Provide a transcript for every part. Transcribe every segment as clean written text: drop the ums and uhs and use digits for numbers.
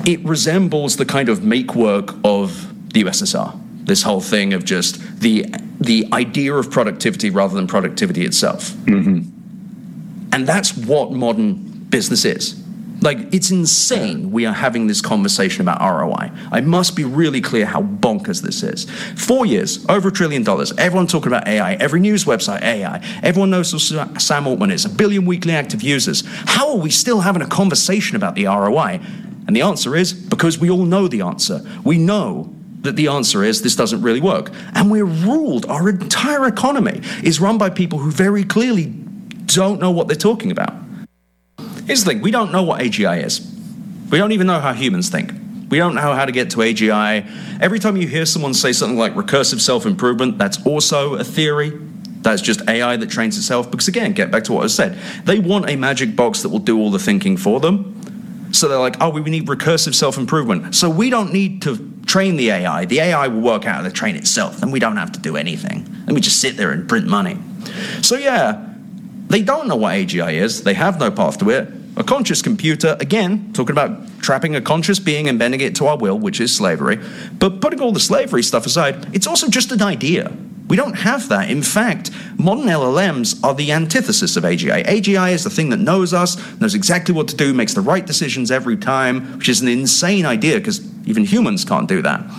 it resembles the kind of make work of the USSR. This whole thing of just the idea of productivity rather than productivity itself. Mm-hmm. And that's what modern business is. Like, it's insane we are having this conversation about ROI. I must be really clear how bonkers this is. 4 years, over $1 trillion, everyone talking about AI, every news website, AI. Everyone knows who Sam Altman is, 1 billion weekly active users. How are we still having a conversation about the ROI? And the answer is because we all know the answer. We know that the answer is this doesn't really work. And we're ruled, our entire economy is run by people who very clearly don't know what they're talking about. Here's the thing, we don't know what AGI is. We don't even know how humans think. We don't know how to get to AGI. Every time you hear someone say something like recursive self-improvement, that's also a theory. That's just AI that trains itself. Because again, get back to what I said. They want a magic box that will do all the thinking for them. So they're like, oh, we need recursive self-improvement. So we don't need to train the AI. The AI will work out how to train itself. And we don't have to do anything. And we just sit there and print money. So yeah, they don't know what AGI is. They have no path to it. A conscious computer, again, talking about trapping a conscious being and bending it to our will, which is slavery. But putting all the slavery stuff aside, it's also just an idea. We don't have that. In fact, modern LLMs are the antithesis of AGI. AGI is the thing that knows us, knows exactly what to do, makes the right decisions every time, which is an insane idea because even humans can't do that.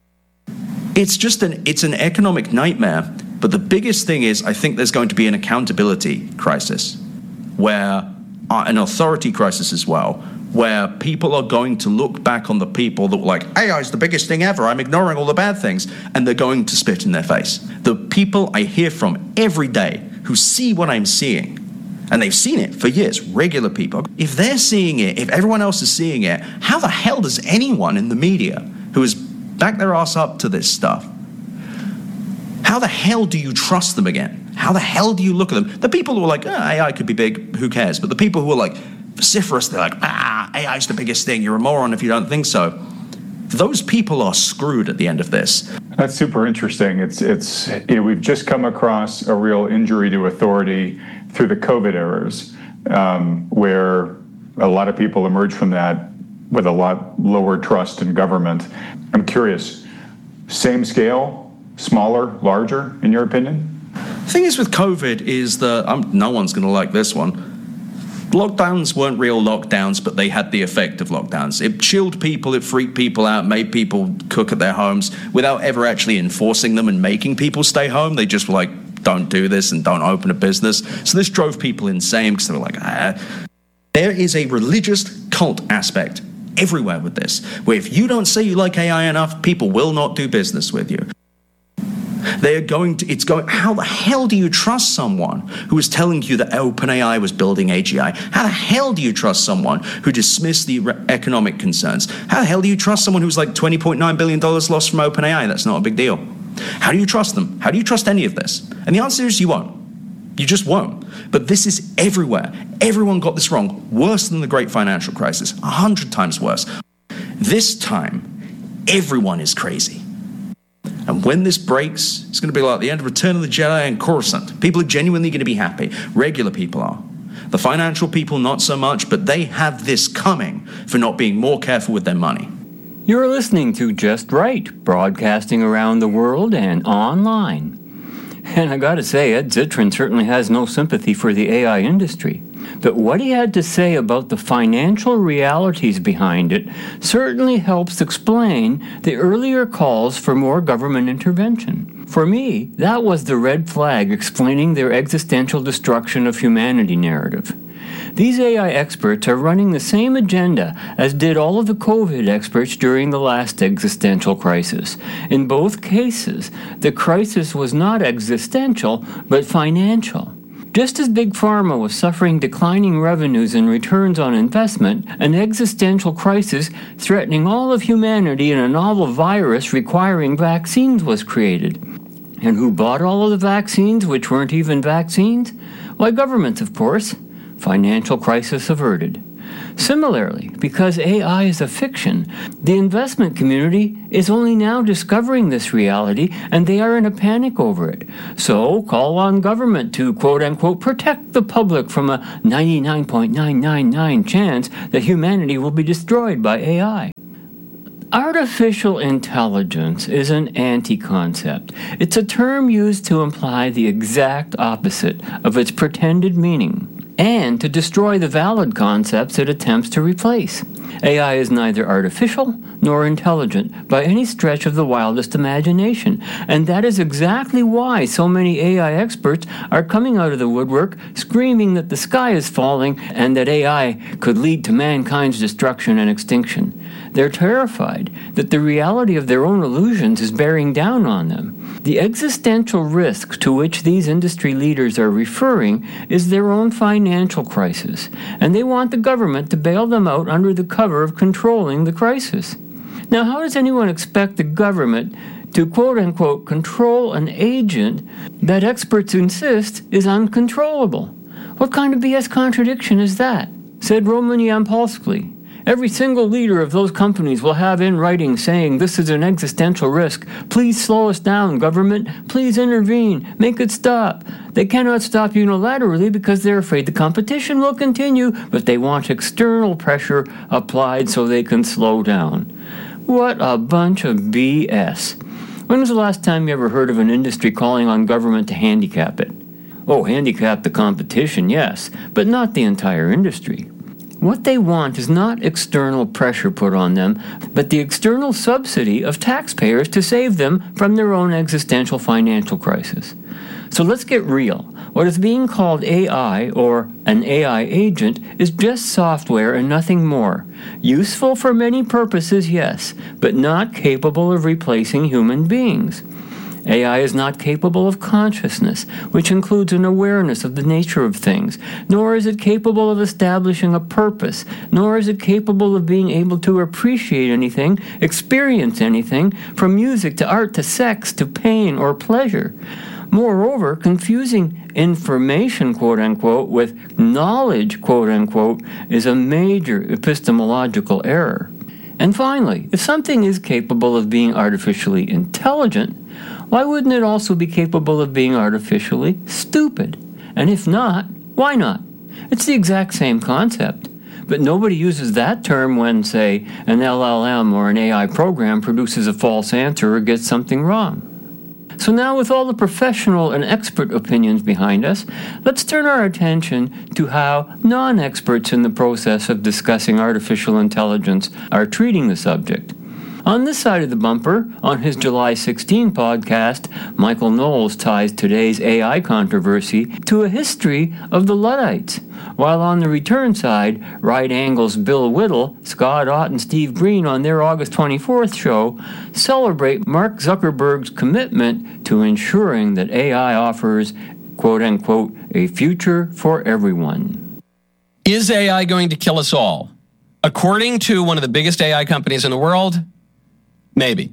It's an economic nightmare. But the biggest thing is, I think there's going to be an accountability crisis, where an authority crisis as well, where people are going to look back on the people that were like, AI is the biggest thing ever, I'm ignoring all the bad things, and they're going to spit in their face. The people I hear from every day who see what I'm seeing, and they've seen it for years, regular people, if they're seeing it, if everyone else is seeing it, how the hell does anyone in the media who has backed their ass up to this stuff, how the hell do you trust them again? How the hell do you look at them? The people who are like, AI could be big, who cares? But the people who are like vociferous, they're like, AI is the biggest thing, you're a moron if you don't think so. Those people are screwed at the end of this. That's super interesting. It's we've just come across a real injury to authority through the COVID eras, where a lot of people emerge from that with a lot lower trust in government. I'm curious, same scale, smaller, larger, in your opinion? The thing is with COVID is that, no one's going to like this one, lockdowns weren't real lockdowns, but they had the effect of lockdowns. It chilled people, it freaked people out, made people cook at their homes without ever actually enforcing them and making people stay home. They just were like, don't do this and don't open a business. So this drove people insane because they were like, There is a religious cult aspect everywhere with this, where if you don't say you like AI enough, people will not do business with you. How the hell do you trust someone who is telling you that OpenAI was building AGI? How the hell do you trust someone who dismissed the economic concerns? How the hell do you trust someone who's like $20.9 billion lost from OpenAI? That's not a big deal. How do you trust them? How do you trust any of this? And the answer is you won't. You just won't. But this is everywhere. Everyone got this wrong. Worse than the great financial crisis. 100 times worse. This time, everyone is crazy. And when this breaks, it's going to be like the end of Return of the Jedi and Coruscant. People are genuinely going to be happy. Regular people are. The financial people, not so much, but they have this coming for not being more careful with their money. You're listening to Just Right, broadcasting around the world and online. And I gotta say, Ed Zitron certainly has no sympathy for the AI industry. But what he had to say about the financial realities behind it certainly helps explain the earlier calls for more government intervention. For me, that was the red flag explaining their existential destruction of humanity narrative. These AI experts are running the same agenda as did all of the COVID experts during the last existential crisis. In both cases, the crisis was not existential, but financial. Just as Big Pharma was suffering declining revenues and returns on investment, an existential crisis threatening all of humanity and a novel virus requiring vaccines was created. And who bought all of the vaccines, which weren't even vaccines? Why, governments, of course. Financial crisis averted. Similarly, because AI is a fiction, the investment community is only now discovering this reality, and they are in a panic over it. So, call on government to, quote-unquote, protect the public from a 99.999 chance that humanity will be destroyed by AI. Artificial intelligence is an anti-concept. It's a term used to imply the exact opposite of its pretended meaning, and to destroy the valid concepts it attempts to replace. AI is neither artificial nor intelligent by any stretch of the wildest imagination, and that is exactly why so many AI experts are coming out of the woodwork screaming that the sky is falling and that AI could lead to mankind's destruction and extinction. They're terrified that the reality of their own illusions is bearing down on them. The existential risk to which these industry leaders are referring is their own financial crisis, and they want the government to bail them out under the cover of controlling the crisis. Now, how does anyone expect the government to quote-unquote control an agent that experts insist is uncontrollable? What kind of BS contradiction is that? Said Roman Yampolsky. Every single leader of those companies will have in writing saying this is an existential risk. Please slow us down, government. Please intervene. Make it stop. They cannot stop unilaterally because they're afraid the competition will continue, but they want external pressure applied so they can slow down. What a bunch of BS. When was the last time you ever heard of an industry calling on government to handicap it? Oh, handicap the competition, yes, but not the entire industry. What they want is not external pressure put on them, but the external subsidy of taxpayers to save them from their own existential financial crisis. So let's get real. What is being called AI, or an AI agent, is just software and nothing more. Useful for many purposes, yes, but not capable of replacing human beings. AI is not capable of consciousness, which includes an awareness of the nature of things, nor is it capable of establishing a purpose, nor is it capable of being able to appreciate anything, experience anything, from music to art to sex to pain or pleasure. Moreover, confusing information, quote-unquote, with knowledge, quote-unquote, is a major epistemological error. And finally, if something is capable of being artificially intelligent, why wouldn't it also be capable of being artificially stupid? And if not, why not? It's the exact same concept. But nobody uses that term when, say, an LLM or an AI program produces a false answer or gets something wrong. So now, with all the professional and expert opinions behind us, let's turn our attention to how non-experts in the process of discussing artificial intelligence are treating the subject. On this side of the bumper, on his July 16 podcast, Michael Knowles ties today's AI controversy to a history of the Luddites, while on the return side, Right Angle's Bill Whittle, Scott Ott, and Steve Green on their August 24th show celebrate Mark Zuckerberg's commitment to ensuring that AI offers, quote-unquote, a future for everyone. Is AI going to kill us all? According to one of the biggest AI companies in the world, maybe.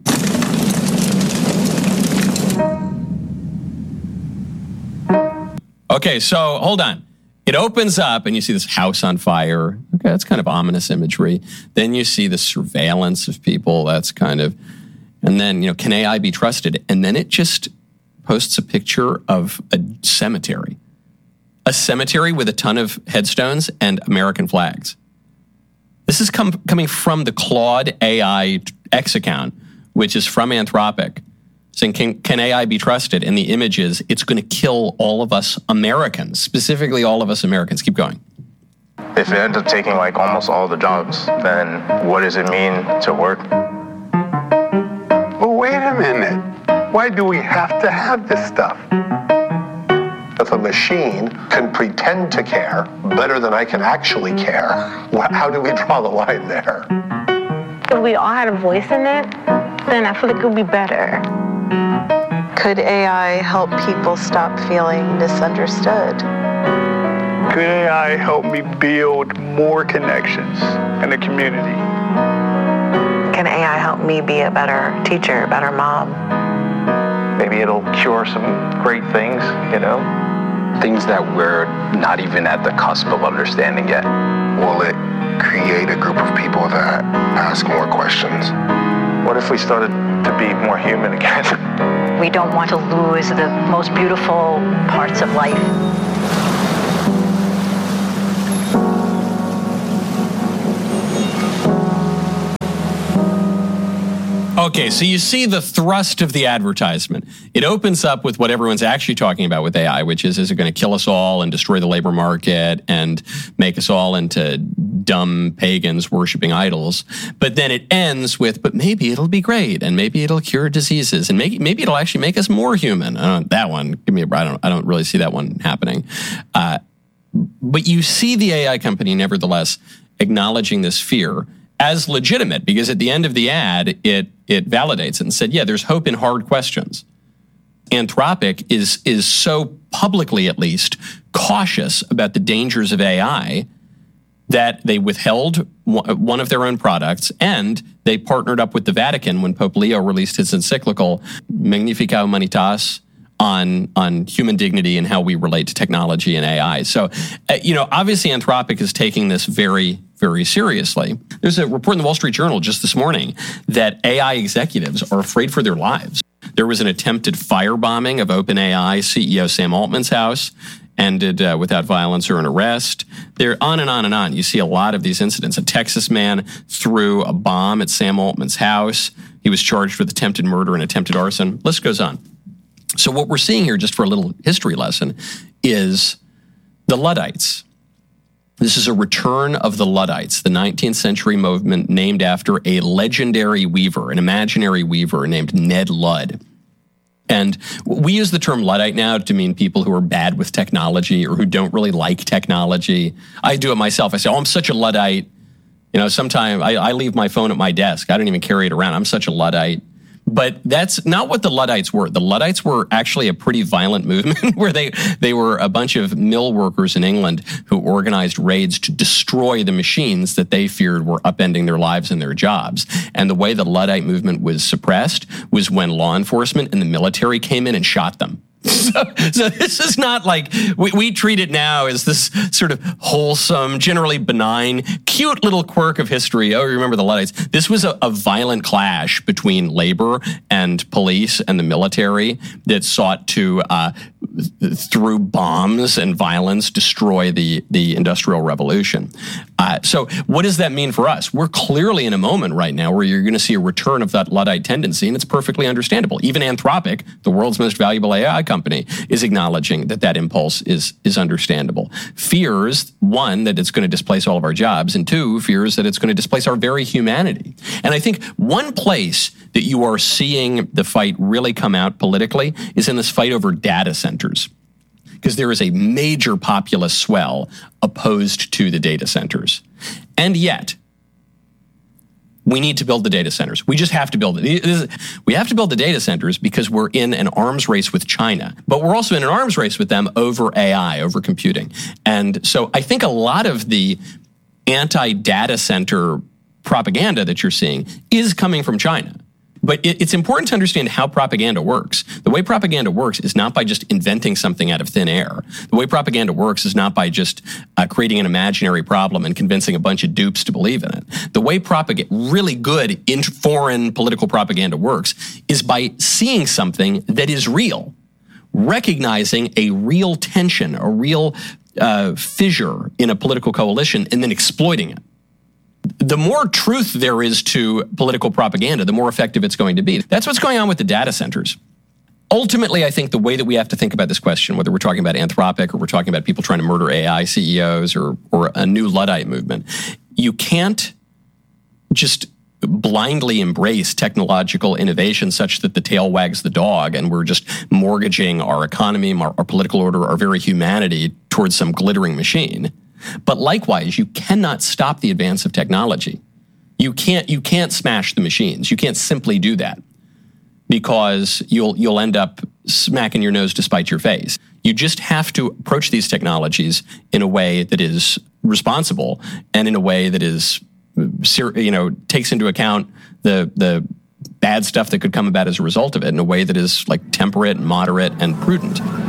Okay, so hold on. It opens up and you see this house on fire. Okay, that's kind of ominous imagery. Then you see the surveillance of people. That's kind of, and then, can AI be trusted? And then it just posts a picture of a cemetery with a ton of headstones and American flags. This is coming from the Claude AI X account, which is from Anthropic, saying, can AI be trusted? And the image is, it's going to kill all of us Americans, specifically all of us Americans. Keep going. If it ends up taking almost all the jobs, then what does it mean to work? Well, wait a minute. Why do we have to have this stuff? If a machine can pretend to care better than I can actually care, how do we draw the line there? If we all had a voice in it, then I feel like it would be better. Could AI help people stop feeling misunderstood? Could AI help me build more connections in the community? Can AI help me be a better teacher, a better mom? Maybe it'll cure some great things, Things that we're not even at the cusp of understanding yet. Will it create a group of people that ask more questions? What if we started to be more human again? We don't want to lose the most beautiful parts of life. Okay, so you see the thrust of the advertisement. It opens up with what everyone's actually talking about with AI, which is it going to kill us all and destroy the labor market and make us all into dumb pagans worshiping idols? But then it ends with, but maybe it'll be great, and maybe it'll cure diseases, and maybe it'll actually make us more human. That one, I don't really see that one happening. But you see the AI company, nevertheless, acknowledging this fear as legitimate, because at the end of the ad, it validates it and said, yeah, there's hope in hard questions. Anthropic is so publicly, at least, cautious about the dangers of AI that they withheld one of their own products, and they partnered up with the Vatican when Pope Leo released his encyclical Magnificat Humanitas on human dignity and how we relate to technology and AI. So, obviously Anthropic is taking this very, very seriously. There's a report in the Wall Street Journal just this morning that AI executives are afraid for their lives. There was an attempted firebombing of OpenAI CEO Sam Altman's house, ended without violence or an arrest. They're on and on and on. You see a lot of these incidents. A Texas man threw a bomb at Sam Altman's house. He was charged with attempted murder and attempted arson. List goes on. So what we're seeing here, just for a little history lesson, is the Luddites. This is a return of the Luddites, the 19th century movement named after a legendary weaver, an imaginary weaver named Ned Ludd. And we use the term Luddite now to mean people who are bad with technology or who don't really like technology. I do it myself. I say, I'm such a Luddite. Sometimes I leave my phone at my desk. I don't even carry it around. I'm such a Luddite. But that's not what the Luddites were. The Luddites were actually a pretty violent movement where they were a bunch of mill workers in England who organized raids to destroy the machines that they feared were upending their lives and their jobs. And the way the Luddite movement was suppressed was when law enforcement and the military came in and shot them. So this is not like we treat it now as this sort of wholesome, generally benign, cute little quirk of history. Oh, remember the Luddites? This was a violent clash between labor and police and the military that sought to, through bombs and violence, destroy the Industrial Revolution. So what does that mean for us? We're clearly in a moment right now where you're going to see a return of that Luddite tendency, and it's perfectly understandable. Even Anthropic, the world's most valuable AI company, is acknowledging that impulse is understandable. Fears, one, that it's going to displace all of our jobs, and two, fears that it's going to displace our very humanity. And I think one place that you are seeing the fight really come out politically is in this fight over data centers, because there is a major populist swell opposed to the data centers. And yet, we need to build the data centers. We just have to build it. We have to build the data centers because we're in an arms race with China, but we're also in an arms race with them over AI, over computing. And so I think a lot of the anti-data center propaganda that you're seeing is coming from China. But it's important to understand how propaganda works. The way propaganda works is not by just inventing something out of thin air. The way propaganda works is not by just creating an imaginary problem and convincing a bunch of dupes to believe in it. The way really good foreign political propaganda works is by seeing something that is real, recognizing a real tension, a real fissure in a political coalition, and then exploiting it. The more truth there is to political propaganda, the more effective it's going to be. That's what's going on with the data centers. Ultimately, I think the way that we have to think about this question, whether we're talking about Anthropic or we're talking about people trying to murder AI CEOs or a new Luddite movement, you can't just blindly embrace technological innovation such that the tail wags the dog and we're just mortgaging our economy, our political order, our very humanity towards some glittering machine. But likewise, you cannot stop the advance of technology. You can't smash the machines. You can't simply do that because you'll end up smacking your nose to spite your face. You just have to approach these technologies in a way that is responsible and in a way that is, takes into account the bad stuff that could come about as a result of it in a way that is like temperate, moderate, and prudent.